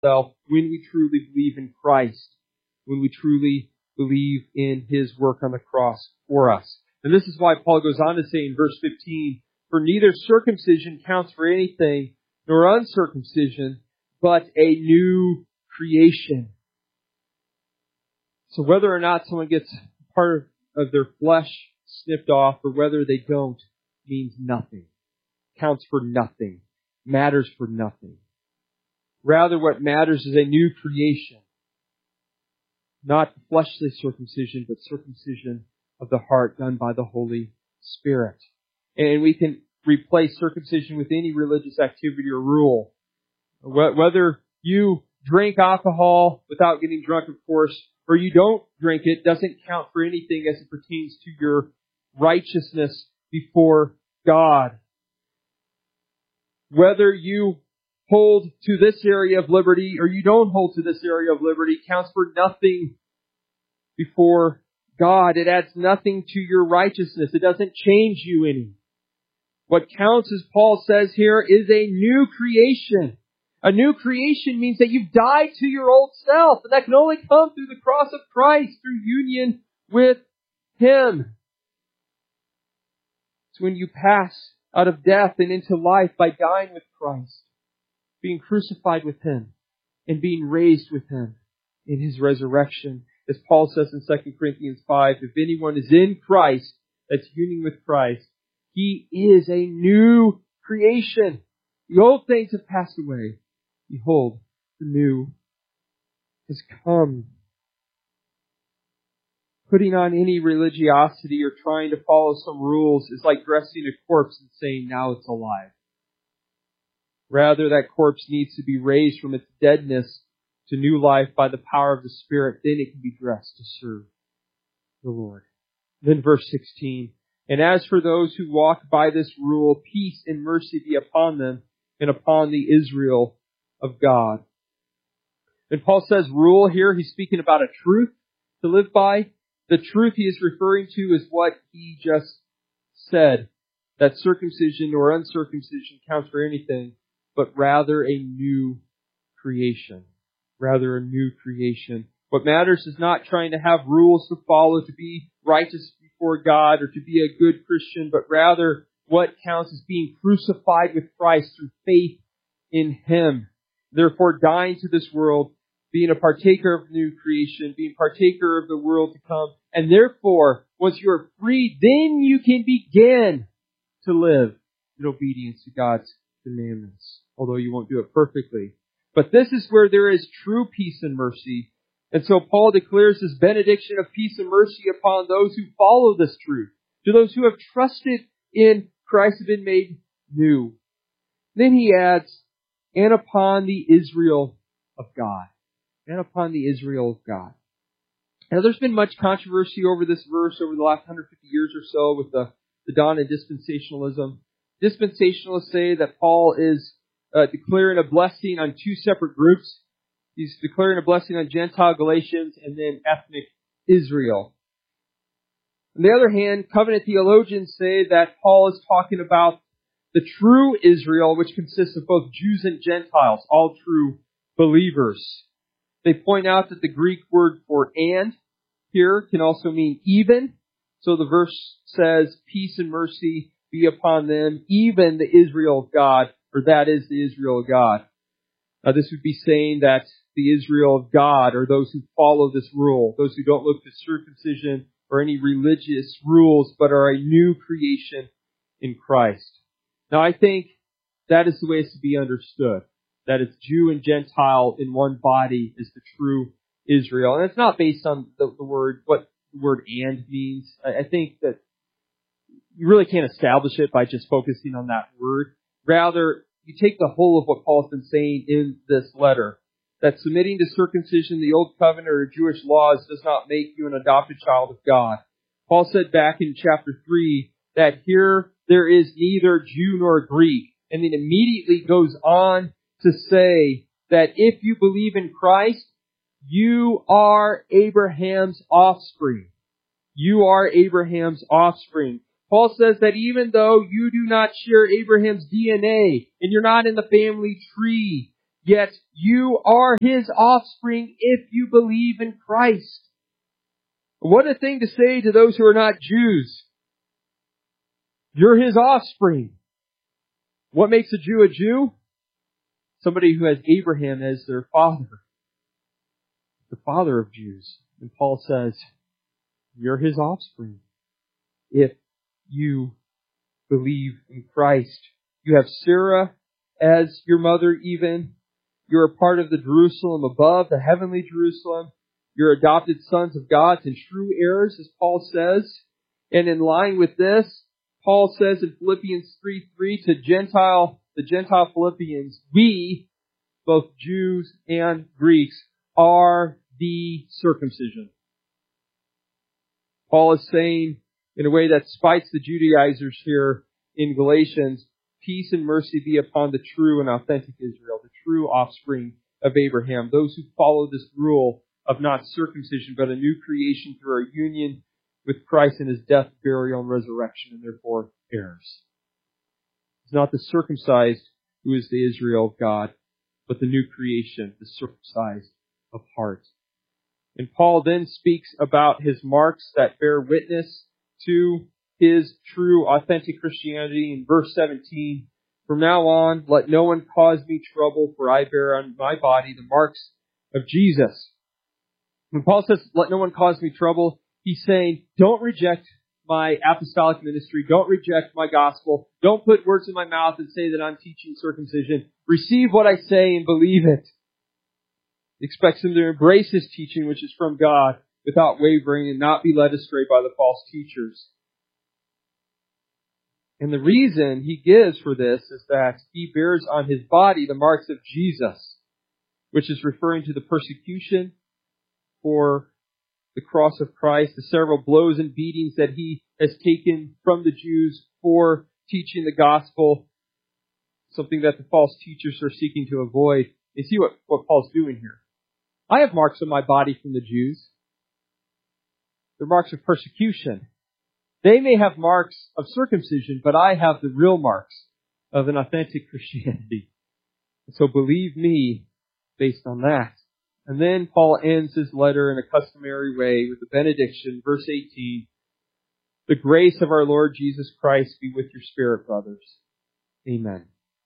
ourselves when we truly believe in Christ, when we truly believe in His work on the cross for us. And this is why Paul goes on to say in verse 15, "For neither circumcision counts for anything, nor uncircumcision, but a new creation." So whether or not someone gets part of their flesh snipped off, or whether they don't, means nothing. Counts for nothing. Matters for nothing. Rather, what matters is a new creation. Not fleshly circumcision, but circumcision of the heart done by the Holy Spirit. And we can replace circumcision with any religious activity or rule. Whether you drink alcohol without getting drunk, of course, or you don't drink it, doesn't count for anything as it pertains to your righteousness before God. Whether you hold to this area of liberty or you don't hold to this area of liberty counts for nothing before God. It adds nothing to your righteousness. It doesn't change you any. What counts, as Paul says here, is a new creation. A new creation means that you've died to your old self, and that can only come through the cross of Christ, through union with Him. It's when you pass out of death and into life by dying with Christ, being crucified with Him, and being raised with Him in His resurrection. As Paul says in 2 Corinthians 5, if anyone is in Christ, that's union with Christ, he is a new creation. The old things have passed away. Behold, the new has come. Putting on any religiosity or trying to follow some rules is like dressing a corpse and saying, now it's alive. Rather, that corpse needs to be raised from its deadness to new life by the power of the Spirit. Then it can be dressed to serve the Lord. Then verse 16, and as for those who walk by this rule, peace and mercy be upon them and upon the Israel of God. When Paul says rule here, he's speaking about a truth to live by. The truth he is referring to is what he just said, that circumcision or uncircumcision counts for anything, but rather a new creation. Rather a new creation. What matters is not trying to have rules to follow, to be righteous before God, or to be a good Christian, but rather what counts is being crucified with Christ through faith in Him. Therefore, dying to this world, being a partaker of the new creation, being partaker of the world to come. And therefore, once you are free, then you can begin to live in obedience to God's commandments, although you won't do it perfectly. But this is where there is true peace and mercy. And so Paul declares this benediction of peace and mercy upon those who follow this truth, to those who have trusted in Christ and been made new. Then he adds, and upon the Israel of God. And upon the Israel of God. Now there's been much controversy over this verse over the last 150 years or so with the dawn of dispensationalism. Dispensationalists say that Paul is declaring a blessing on two separate groups. He's declaring a blessing on Gentile Galatians and then ethnic Israel. On the other hand, covenant theologians say that Paul is talking about the true Israel, which consists of both Jews and Gentiles, all true believers. They point out that the Greek word for and here can also mean even. So the verse says, peace and mercy be upon them, even the Israel of God, or that is the Israel of God. Now this would be saying that the Israel of God are those who follow this rule, those who don't look to circumcision or any religious rules, but are a new creation in Christ. Now I think that is the way it's to be understood. That it's Jew and Gentile in one body is the true Israel. And it's not based on the word, what the word and means. I think that you really can't establish it by just focusing on that word. Rather, you take the whole of what Paul's been saying in this letter. That submitting to circumcision, the old covenant, or Jewish laws does not make you an adopted child of God. Paul said back in chapter 3 that here there is neither Jew nor Greek. And then immediately goes on to say that if you believe in Christ, you are Abraham's offspring. You are Abraham's offspring. Paul says that even though you do not share Abraham's DNA and you're not in the family tree, Yet you are His offspring if you believe in Christ. What a thing to say to those who are not Jews. You're His offspring. What makes a Jew a Jew? Somebody who has Abraham as their father. The father of Jews. And Paul says, you're His offspring if you believe in Christ. You have Sarah as your mother even. You're a part of the Jerusalem above, the heavenly Jerusalem. You're adopted sons of God and true heirs, as Paul says. And in line with this, Paul says in Philippians 3:3 to the Gentile Philippians, we, both Jews and Greeks, are the circumcision. Paul is saying, in a way that spites the Judaizers here in Galatians, peace and mercy be upon the true and authentic Israel, the true offspring of Abraham, those who follow this rule of not circumcision, but a new creation through our union with Christ in His death, burial, and resurrection, and therefore heirs. It's not the circumcised who is the Israel of God, but the new creation, the circumcised of heart. And Paul then speaks about his marks that bear witness to his true, authentic Christianity in verse 17. From now on, let no one cause me trouble, for I bear on my body the marks of Jesus. When Paul says, let no one cause me trouble, he's saying, don't reject my apostolic ministry. Don't reject my gospel. Don't put words in my mouth and say that I'm teaching circumcision. Receive what I say and believe it. He expects them to embrace his teaching, which is from God, without wavering and not be led astray by the false teachers. And the reason he gives for this is that he bears on his body the marks of Jesus, which is referring to the persecution for the cross of Christ, the several blows and beatings that he has taken from the Jews for teaching the gospel, something that the false teachers are seeking to avoid. You see what Paul's doing here. I have marks on my body from the Jews. They're marks of persecution. They may have marks of circumcision, but I have the real marks of an authentic Christianity. And so believe me based on that. And then Paul ends his letter in a customary way with a benediction, verse 18. The grace of our Lord Jesus Christ be with your spirit, brothers. Amen.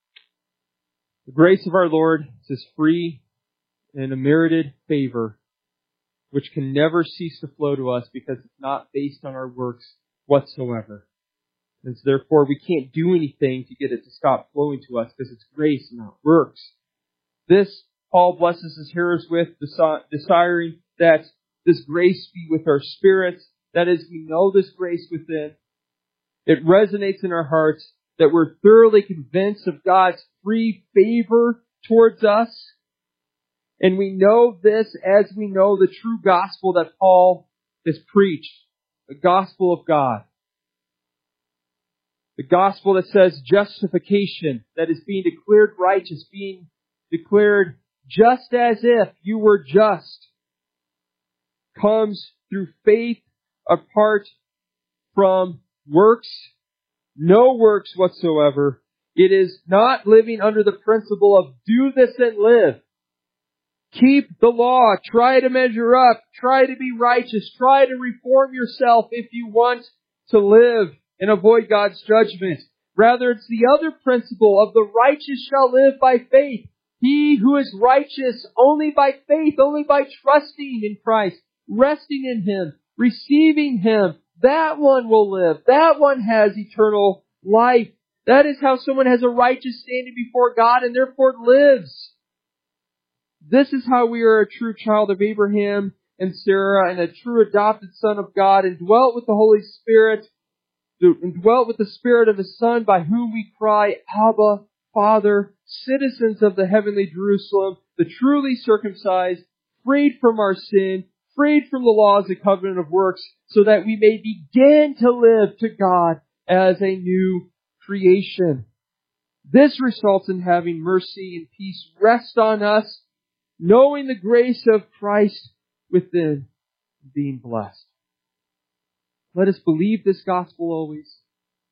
The grace of our Lord is free and a merited favor, which can never cease to flow to us because it's not based on our works whatsoever. And so therefore we can't do anything to get it to stop flowing to us because it's grace, not works. This Paul blesses his hearers with, desiring that this grace be with our spirits. That is, we know this grace within. It resonates in our hearts that we're thoroughly convinced of God's free favor towards us. And we know this as we know the true gospel that Paul has preached. The gospel of God. The gospel that says justification, that is being declared righteous, being declared just as if you were just, comes through faith apart from works, no works whatsoever. It is not living under the principle of do this and live. Keep the law, try to measure up, try to be righteous, try to reform yourself if you want to live and avoid God's judgment. Rather, it's the other principle of the righteous shall live by faith. He who is righteous only by faith, only by trusting in Christ, resting in Him, receiving Him, that one will live. That one has eternal life. That is how someone has a righteous standing before God and therefore lives. This is how we are a true child of Abraham and Sarah and a true adopted son of God and dwelt with the Holy Spirit and dwelt with the Spirit of His Son by whom we cry, Abba, Father, citizens of the heavenly Jerusalem, the truly circumcised, freed from our sin, freed from the laws and covenant of works, so that we may begin to live to God as a new creation. This results in having mercy and peace rest on us, knowing the grace of Christ within, being blessed. Let us believe this gospel always.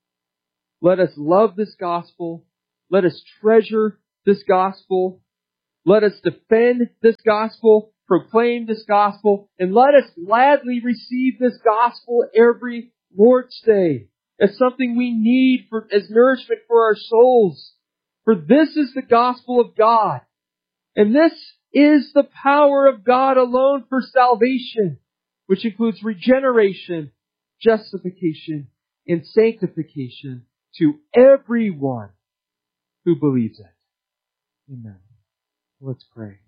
Let us love this gospel. Let us treasure this gospel. Let us defend this gospel, proclaim this gospel, and let us gladly receive this gospel every Lord's Day as something we need as nourishment for our souls. For this is the gospel of God. And this is the power of God alone for salvation, which includes regeneration, justification, and sanctification to everyone who believes it. Amen. Let's pray.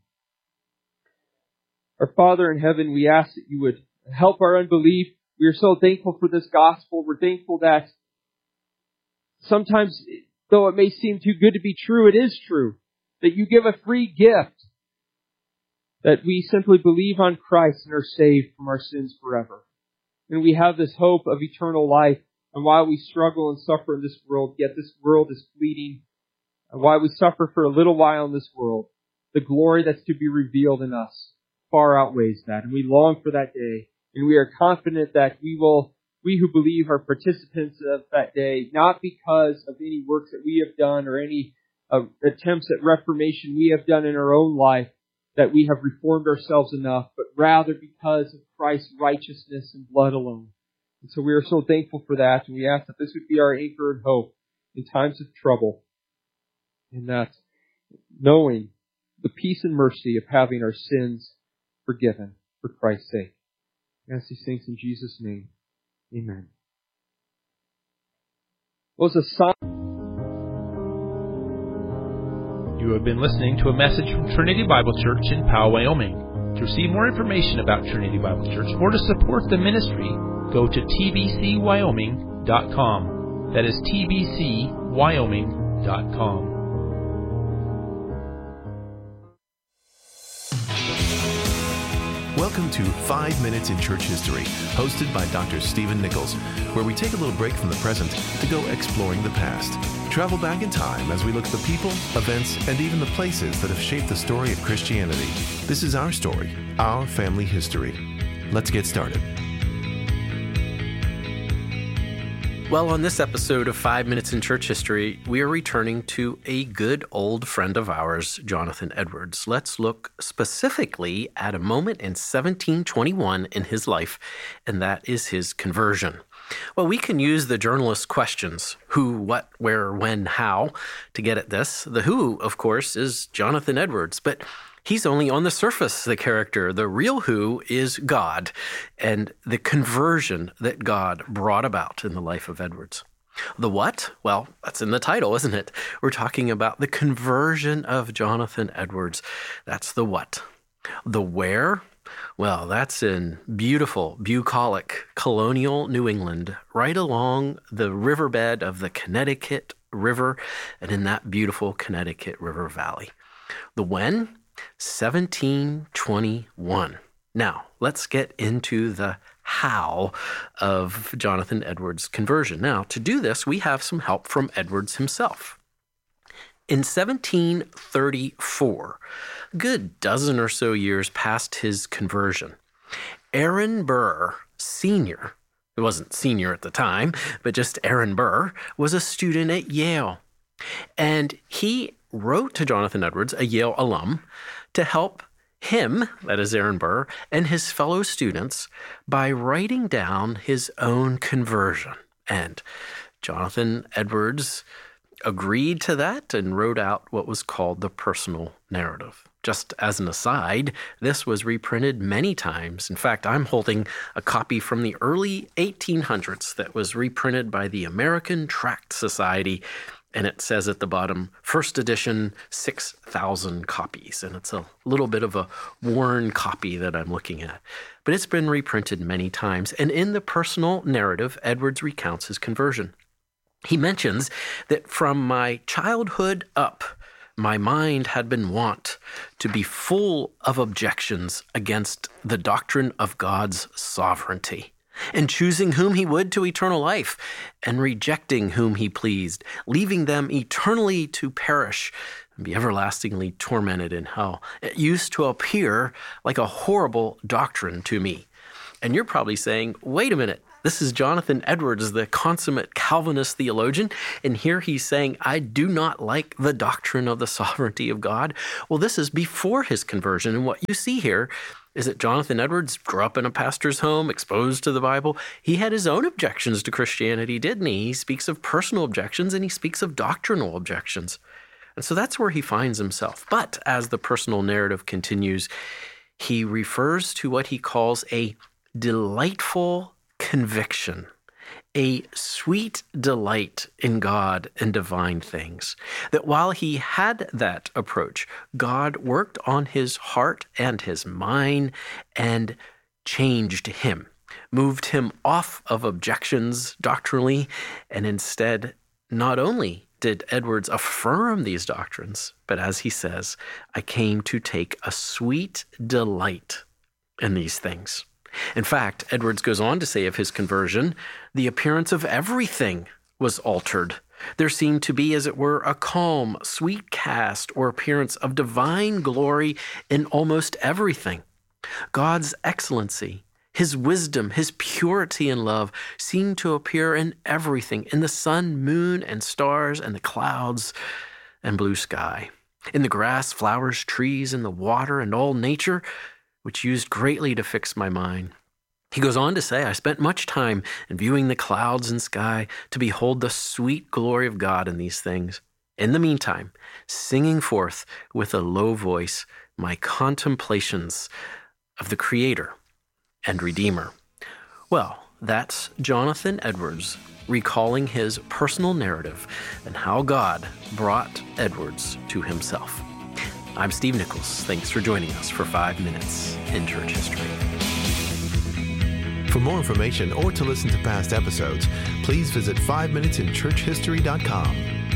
Our Father in heaven, we ask that you would help our unbelief. We are so thankful for this gospel. We're thankful that sometimes, though it may seem too good to be true, it is true. That you give a free gift. That we simply believe on Christ and are saved from our sins forever. And we have this hope of eternal life. And while we struggle and suffer in this world, yet this world is fleeting. And while we suffer for a little while in this world, the glory that's to be revealed in us far outweighs that. And we long for that day. And we are confident that we who believe are participants of that day, not because of any works that we have done or any attempts at reformation we have done in our own life, that we have reformed ourselves enough, but rather because of Christ's righteousness and blood alone. And so we are so thankful for that, and we ask that this would be our anchor and hope in times of trouble, and that knowing the peace and mercy of having our sins forgiven for Christ's sake. I ask these things in Jesus' name. Amen. Was a sign. You have been listening to a message from Trinity Bible Church in Powell, Wyoming. To receive more information about Trinity Bible Church or to support the ministry, go to tbcwyoming.com. That is tbcwyoming.com. Welcome to 5 Minutes in Church History, hosted by Dr. Stephen Nichols, where we take a little break from the present to go exploring the past. Travel back in time as we look at the people, events, and even the places that have shaped the story of Christianity. This is our story, our family history. Let's get started. Well, on this episode of 5 Minutes in Church History, we are returning to a good old friend of ours, Jonathan Edwards. Let's look specifically at a moment in 1721 in his life, and that is his conversion. Well, we can use the journalist's questions, who, what, where, when, how, to get at this. The who, of course, is Jonathan Edwards, but he's only on the surface, the character. The real who is God and the conversion that God brought about in the life of Edwards. The what? Well, that's in the title, isn't it? We're talking about the conversion of Jonathan Edwards. That's the what. The where? Well, that's in beautiful, bucolic, colonial New England, right along the riverbed of the Connecticut River and in that beautiful Connecticut River Valley. The when? 1721. Now, let's get into the how of Jonathan Edwards' conversion. Now, to do this, we have some help from Edwards himself. In 1734, a good dozen or so years past his conversion, Aaron Burr, Sr., he wasn't senior at the time, but just Aaron Burr, was a student at Yale. And he wrote to Jonathan Edwards, a Yale alum, to help him, that is Aaron Burr, and his fellow students by writing down his own conversion. And Jonathan Edwards agreed to that and wrote out what was called the personal narrative. Just as an aside, this was reprinted many times. In fact, I'm holding a copy from the early 1800s that was reprinted by the American Tract Society, and it says at the bottom, first edition, 6,000 copies. And it's a little bit of a worn copy that I'm looking at. But it's been reprinted many times. And in the personal narrative, Edwards recounts his conversion. He mentions that from my childhood up, my mind had been wont to be full of objections against the doctrine of God's sovereignty, and choosing whom he would to eternal life, and rejecting whom he pleased, leaving them eternally to perish and be everlastingly tormented in hell. It used to appear like a horrible doctrine to me. And you're probably saying, wait a minute, This is Jonathan Edwards, the consummate Calvinist theologian, and here he's saying, I do not like the doctrine of the sovereignty of God. Well, this is before his conversion, and what you see here is that Jonathan Edwards grew up in a pastor's home, exposed to the Bible. He had his own objections to Christianity, didn't he? He speaks of personal objections, and he speaks of doctrinal objections. And so that's where he finds himself. But as the personal narrative continues, he refers to what he calls a delightful conviction, a sweet delight in God and divine things. That while he had that approach, God worked on his heart and his mind and changed him, moved him off of objections doctrinally, and instead not only did Edwards affirm these doctrines, but as he says, I came to take a sweet delight in these things. In fact, Edwards goes on to say of his conversion, the appearance of everything was altered. There seemed to be, as it were, a calm, sweet cast or appearance of divine glory in almost everything. God's excellency, his wisdom, his purity and love seemed to appear in everything, in the sun, moon, and stars, and the clouds and blue sky, in the grass, flowers, trees, and the water, and all nature, which used greatly to fix my mind. He goes on to say, I spent much time in viewing the clouds and sky to behold the sweet glory of God in these things. In the meantime, singing forth with a low voice my contemplations of the Creator and Redeemer. Well, that's Jonathan Edwards recalling his personal narrative and how God brought Edwards to himself. I'm Steve Nichols. Thanks for joining us for 5 Minutes in Church History. For more information or to listen to past episodes, please visit 5minutesinchurchhistory.com.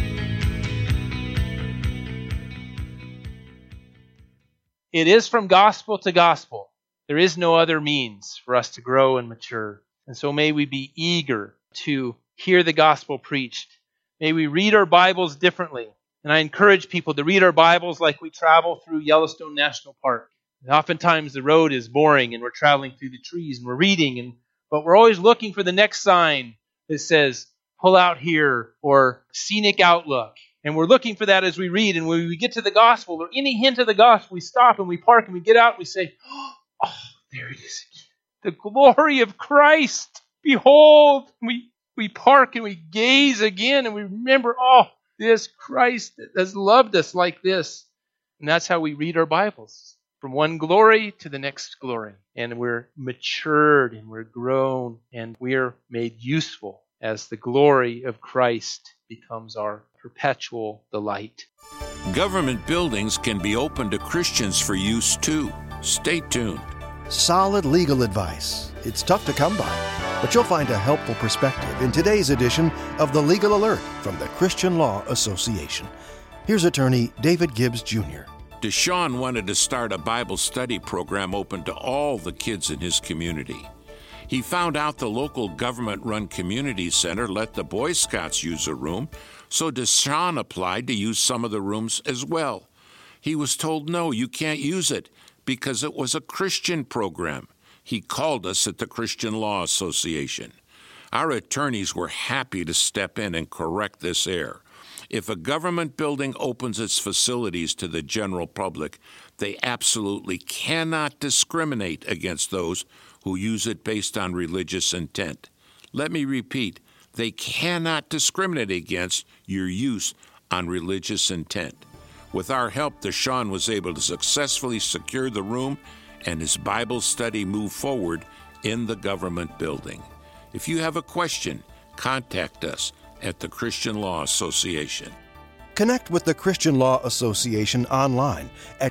It is from gospel to gospel. There is no other means for us to grow and mature. And so may we be eager to hear the gospel preached. May we read our Bibles differently. And I encourage people to read our Bibles like we travel through Yellowstone National Park. And oftentimes the road is boring and we're traveling through the trees and we're reading, but we're always looking for the next sign that says, pull out here or scenic outlook. And we're looking for that as we read. And when we get to the gospel or any hint of the gospel, we stop and we park and we get out and we say, oh, there it is again. The glory of Christ. Behold. We park and we gaze again and we remember, oh, this Christ has loved us like this. And that's how we read our Bibles. From one glory to the next glory. And we're matured and we're grown and we're made useful as the glory of Christ becomes our perpetual delight. Government buildings can be open to Christians for use too. Stay tuned. Solid legal advice. It's tough to come by, but you'll find a helpful perspective in today's edition of The Legal Alert from the Christian Law Association. Here's attorney David Gibbs Jr. Deshaun wanted to start a Bible study program open to all the kids in his community. He found out the local government-run community center let the Boy Scouts use a room, so Deshaun applied to use some of the rooms as well. He was told, no, you can't use it because it was a Christian program. He called us at the Christian Law Association. Our attorneys were happy to step in and correct this error. If a government building opens its facilities to the general public, they absolutely cannot discriminate against those who use it based on religious intent. Let me repeat, they cannot discriminate against your use on religious intent. With our help, Deshaun was able to successfully secure the room and his Bible study move forward in the government building. If you have a question, contact us at the Christian Law Association. Connect with the Christian Law Association online at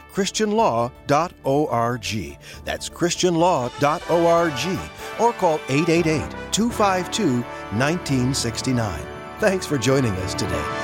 christianlaw.org. That's christianlaw.org. Or call 888-252-1969. Thanks for joining us today.